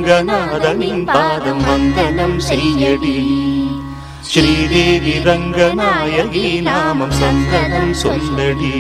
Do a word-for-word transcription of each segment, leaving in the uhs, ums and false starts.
ரங்கநாதனின் பாதம் வந்தனம் செய்யடி. ஸ்ரீதேவி ரங்கநாயகி நாமம் சந்தனம் சொல்லடி.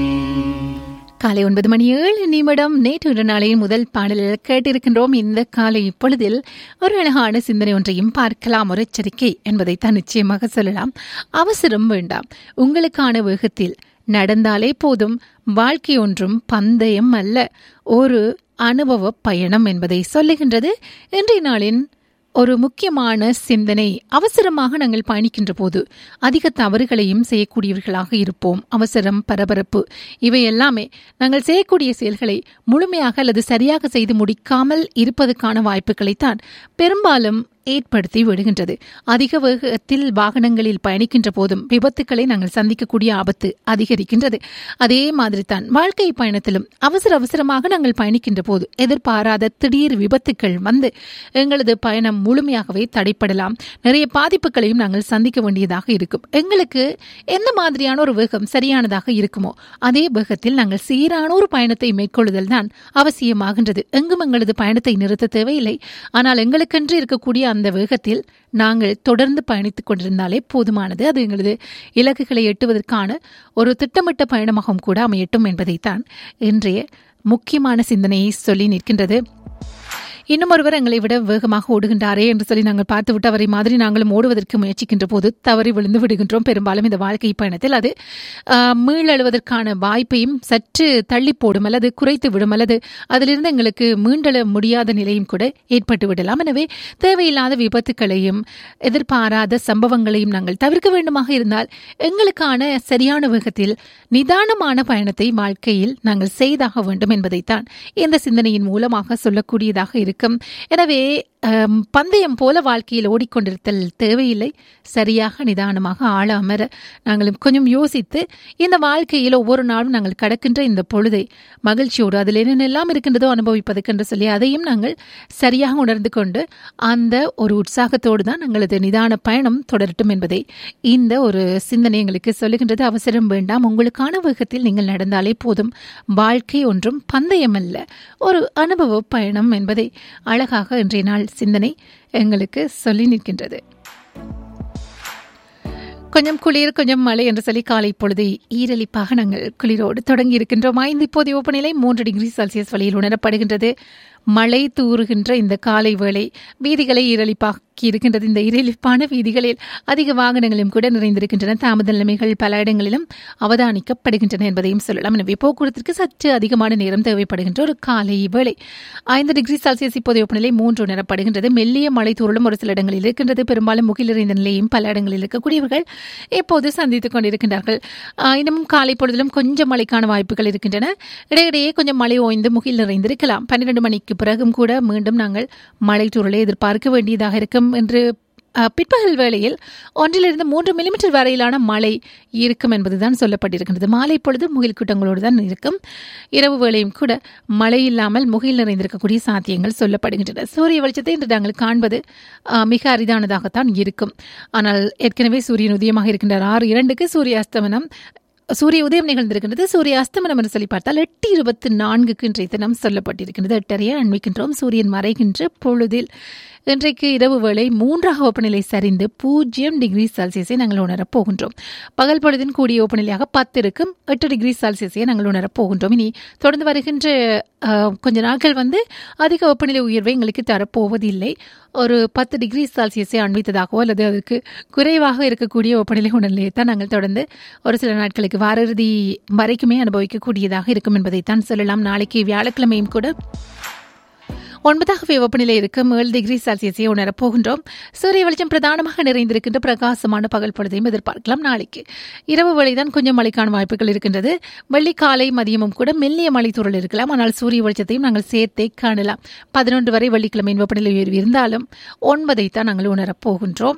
காலை ஒன்பது மணி ஏழு நிமிடம். நேற்று நாளையின் முதல் பாடலில் கேட்டிருக்கின்றோம். இந்த காலை இப்பொழுதில் ஒரு அழகான சிந்தனை ஒன்றையும் பார்க்கலாம். ஒரு எச்சரிக்கை என்பதைத்தான் நிச்சயமாக சொல்லலாம். அவசரம் வேண்டாம். உங்களுக்கான வேகத்தில் நடந்தாலே போதும். வாழ்க்கை ஒன்றும் பந்தயம் அல்ல, ஒரு அனுபவ பயணம் என்பதை சொல்லுகின்றது இன்றைய நாளின் ஒரு முக்கியமான சிந்தனை. அவசரமாக நாங்கள் பயணிக்கின்ற போது அதிக தவறுகளையும் செய்யக்கூடியவர்களாக இருப்போம். அவசரம், பரபரப்பு இவை எல்லாமே நாங்கள் செய்யக்கூடிய செயல்களை முழுமையாக அல்லது சரியாக செய்து முடிக்காமல் இருப்பதற்கான வாய்ப்புகளைத்தான் பெரும்பாலும் ஏற்படுத்தி விடுகின்றது. அதிக வேகத்தில் வாகனங்களில் பயணிக்கின்ற போதும் விபத்துக்களை நாங்கள் சந்திக்கக்கூடிய ஆபத்து அதிகரிக்கின்றது. அதே மாதிரி தான் வாழ்க்கை பயணத்திலும் அவசர அவசரமாக நாங்கள் பயணிக்கின்ற போது எதிர்பாராத திடீர் விபத்துக்கள் வந்து எங்களது பயணம் முழுமையாகவே தடைப்படலாம். நிறைய பாதிப்புகளையும் நாங்கள் சந்திக்க வேண்டியதாக இருக்கும். எங்களுக்கு எந்த மாதிரியான ஒரு வேகம் சரியானதாக இருக்குமோ அதே வேகத்தில் நாங்கள் சீரான ஒரு பயணத்தை மேற்கொள்ளுதல் தான் அவசியமாகின்றது. எங்கும் எங்களது பயணத்தை நிறுத்த தேவையில்லை. ஆனால் எங்களுக்கென்று இருக்கக்கூடிய அந்த வேகத்தில் நாங்கள் தொடர்ந்து பயணித்துக் கொண்டிருந்தாலே போதுமானது. அது எங்களது இலக்குகளை எட்டுவதற்கான ஒரு திட்டமிட்ட பயணமாகவும் கூட அமையட்டும் என்பதைத்தான் இன்றைய முக்கியமான சிந்தனையை சொல்லி நிற்கின்றது. இன்னும் ஒருவர் எங்களை விட வேகமாக ஓடுகின்றாரே என்று சொல்லி நாங்கள் பார்த்துவிட்டு அவரை மாதிரி நாங்களும் ஓடுவதற்கு முயற்சிக்கின்ற போது தவறி விழுந்து விடுகின்றோம். பெரும்பாலும் இந்த வாழ்க்கை பயணத்தில் அது மீளெழுவதற்கான வாய்ப்பையும் சற்று தள்ளி போடும் அல்லது குறைத்து விடும் அல்லது அதிலிருந்து எங்களுக்கு மீண்டெழ முடியாத நிலையும் கூட ஏற்பட்டு விடலாம். எனவே தேவையில்லாத விபத்துக்களையும் எதிர்பாராத சம்பவங்களையும் நாங்கள் தவிர்க்க வேண்டுமாக இருந்தால் எங்களுக்கான சரியான வேகத்தில் நிதானமான பயணத்தை வாழ்க்கையில் நாங்கள் செய்தாக வேண்டும் என்பதைத்தான் இந்த சிந்தனையின் மூலமாக சொல்லக்கூடியதாக இருக்கும். எனவே பந்தயம் போல வாழ்க்கையில் ஓடிக்கொண்டிருத்தல் தேவையில்லை. சரியாக நிதானமாக ஆழ அமர நாங்களும் கொஞ்சம் யோசித்து இந்த வாழ்க்கையில் ஒவ்வொரு நாளும் நாங்கள் கடக்கின்ற இந்த பொழுதை மகிழ்ச்சியோடு அதில் என்னென்னெல்லாம் இருக்கின்றதோ அனுபவிப்பதற்கென்று சொல்லி அதையும் நாங்கள் சரியாக உணர்ந்து கொண்டு அந்த ஒரு உற்சாகத்தோடு தான் எங்களது நிதான பயணம் தொடரட்டும் என்பதை இந்த ஒரு சிந்தனை எங்களுக்கு சொல்லுகின்றது. அவசரம் வேண்டாம். உங்களுக்கான வேகத்தில் நீங்கள் நடந்தாலே போதும். வாழ்க்கை ஒன்றும் பந்தயம் அல்ல, ஒரு அனுபவ பயணம் என்பதை அழகாக இன்றைய நாள் சிந்தனை எங்களுக்கு சொல்லி நிற்கின்றது. கொஞ்சம் குளிர் கொஞ்சம் மழை என்று சொல்லி காலை பொழுது ஈரலிப்பாக நாங்கள் குளிரோடு தொடங்கி இருக்கின்றோம். ஐந்து இப்போதைய வெப்பநிலை மூன்று டிகிரி செல்சியஸ் வழியில் உணரப்படுகின்றது. மழை தூறுகின்ற இந்த காலை வேளை வீதிகளை ஈரலிப்பாக்கி இருக்கின்றது. இந்த ஈரலிப்பான வீதிகளில் அதிக வாகனங்களும் கூட நிறைந்திருக்கின்றன. தாமத நிலைமைகள் பல இடங்களிலும் அவதானிக்கப்படுகின்றன என்பதையும் சொல்லலாம். எனவே போக்குவரத்திற்கு சற்று அதிகமான நேரம் தேவைப்படுகின்ற ஒரு காலை வேளை. ஐந்து டிகிரி செல்சியஸ் இப்போதைய வெப்பநிலை மூன்று உணரப்படுகின்றது. மெல்லிய மழை தூறலும் ஒரு சில இடங்களில் இருக்கின்றது. பெரும்பாலும் முகிலிறைந்த நிலையும் பல இடங்களில் இருக்கக்கூடியவர்கள் இப்போது சந்தித்துக் கொண்டிருக்கின்றார்கள். இன்னமும் காலை பொழுதிலும் கொஞ்சம் மழைக்கான வாய்ப்புகள் இருக்கின்றன. இடையிடையே கொஞ்சம் மழை ஓய்ந்து முகில் நிறைந்திருக்கலாம். பன்னிரண்டு மணிக்கு பிறகும் கூட மீண்டும் நாங்கள் மழை தூறலை எதிர்பார்க்க வேண்டியதாக இருக்கும் என்று பிற்பகல் வேளையில் ஒன்றிலிருந்து மூன்று மில்லிமீட்டர் வரையிலான மழை இருக்கும் என்பதுதான் சொல்லப்பட்டிருக்கின்றது. மாலை பொழுது முகில் கூட்டங்களோடு தான் இருக்கும். இரவு வேளையும் கூட மழை இல்லாமல் முகில் நிறைந்திருக்கக்கூடிய சாத்தியங்கள் சொல்லப்படுகின்றன. சூரிய வெளிச்சத்தை இன்று நாங்கள் காண்பது மிக அரிதானதாகத்தான் இருக்கும். ஆனால் ஏற்கனவே சூரியன் உதயமாக இருக்கின்றார். ஆறு இரண்டுக்கு சூரிய அஸ்தமனம் சூரிய உதயம் நிகழ்ந்திருக்கின்றது. சூரிய அஸ்தமனம் என்று சொல்லி பார்த்தால் எட்டு இருபத்தி நான்குக்கு இன்றைய தினம் சொல்லப்பட்டிருக்கின்றது. எட்டரையை அண்மிக்கின்றோம். சூரியன் மறைகின்ற பொழுதில் இன்றைக்கு இரவு வேளை மூன்றாக வெப்பநிலை சரிந்து பூஜ்ஜியம் டிகிரி செல்சியஸை நாங்கள் உணரப் போகின்றோம். பகல் பொழுதின் கூடிய வெப்பநிலையாக பத்து இருக்கும். எட்டு டிகிரி செல்சியஸை நாங்கள் உணரப் போகின்றோம். இனி தொடர்ந்து வருகின்ற கொஞ்ச நாட்கள் வந்து அதிக வெப்பநிலை உயர்வை எங்களுக்கு தரப்போவதில்லை. ஒரு பத்து டிகிரி செல்சியஸை அண்மித்ததாகவோ அல்லது அதுக்கு குறைவாக இருக்கக்கூடிய வெப்பநிலை உணர்நிலையை தான் நாங்கள் தொடர்ந்து ஒரு சில நாட்களுக்கு வார இறுதி வரைக்குமே அனுபவிக்கக்கூடியதாக இருக்கும் என்பதைத்தான் சொல்லலாம். நாளைக்கு வியாழக்கிழமையும் கூட ஒன்பதாகவே வெப்பநிலை இருக்கும். ஏழு டிகிரி செல்சியஸை உணரப் போகின்றோம். சூரிய வெளிச்சம் பிரதானமாக நிறைந்திருக்கின்ற பிரகாசமான பகல் பொழுதையும் எதிர்பார்க்கலாம். நாளைக்கு இரவு வேளைதான் கொஞ்சம் மழைக்கான வாய்ப்புகள் இருக்கின்றது. வெள்ளி காலை மதியமும் கூட மெல்லிய மழை தூறல் இருக்கலாம். ஆனால் சூரிய வெளிச்சத்தையும் நாங்கள் சேர்த்தே காணலாம். பதினொன்று வரை வெள்ளிக்கிழமையின் வெப்பநிலை உயர்வு இருந்தாலும் ஒன்பதைத்தான் நாங்கள் உணரப் போகின்றோம்.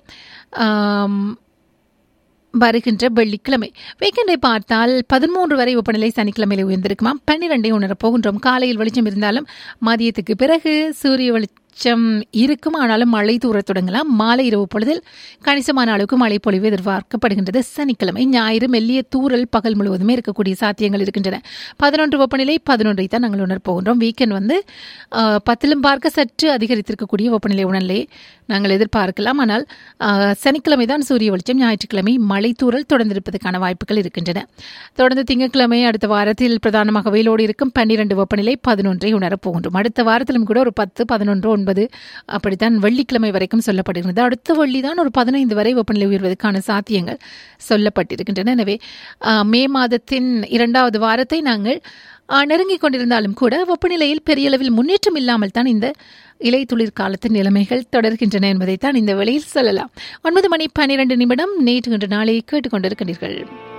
வருகின்ற வெள்ளிக்கிழமை வீக்கெண்டை பார்த்தால் பதிமூன்று வரை வெப்பநிலை சனிக்கிழமையில உயர்ந்திருக்குமா. பன்னிரண்டை உணரப் போகின்றோம். காலையில் வெளிச்சம் இருந்தாலும் மதியத்துக்கு பிறகு சூரிய வெளிச்சம் வெளிச்சம் இருக்கும், ஆனாலும் மழை தூரத் தொடங்கலாம். மாலை இரவு பொழுதில் கணிசமான அளவுக்கு மழை பொழிவு எதிர்பார்க்கப்படுகின்றது. சனிக்கிழமை ஞாயிறு மெல்லிய தூறல் பகல் முழுவதுமே இருக்கக்கூடிய சாத்தியங்கள் இருக்கின்றன. பதினொன்று வெப்பநிலை பதினொன்றை தான் நாங்கள் உணர் போகின்றோம். வீக்கெண்ட் வந்து அஹ், பத்திலும் பார்க்க சற்று அதிகரித்திருக்கக்கூடிய வெப்பநிலை உணர்நிலை நாங்கள் எதிர்பார்க்கலாம். ஆனால் அஹ், சனிக்கிழமை தான் சூரிய வெளிச்சம், ஞாயிற்றுக்கிழமை மழை தூறல் தொடர்ந்திருப்பதற்கான வாய்ப்புகள் இருக்கின்றன. தொடர்ந்து திங்கட்கிழமை அடுத்த வாரத்தில் பிரதானமாக வெயிலோடு இருக்கும். பன்னிரண்டு வெப்பநிலை பதினொன்றை உணரப் போகின்றோம். அடுத்த வாரத்திலும் கூட ஒரு பத்து பதினொன்று ஒன்பது அப்படித்தான் வெள்ளிக்கிழமை வரைக்கும் சொல்லப்படுகிறது. அடுத்த வெள்ளி தான் ஒரு பதினைந்து வரை வெப்பநிலை உயர்வதற்கான சாத்தியங்கள் சொல்லப்பட்டிருக்கின்றன. எனவே அஹ், மே மாதத்தின் இரண்டாவது வாரத்தை நாங்கள் அஹ், நெருங்கிக் கொண்டிருந்தாலும் கூட வெப்பநிலையில் பெரிய அளவில் முன்னேற்றம் இல்லாமல் தான் இந்த இலை துளிர் காலத்தின் நிலைமைகள் தொடர்கின்றன என்பதைத்தான் இந்த வேளையில் சொல்லலாம். ஒன்பது மணி பன்னிரண்டு நிமிடம் நேற்று இன்று நாளை கேட்டுக்கொண்டிருக்கின்றீர்கள்.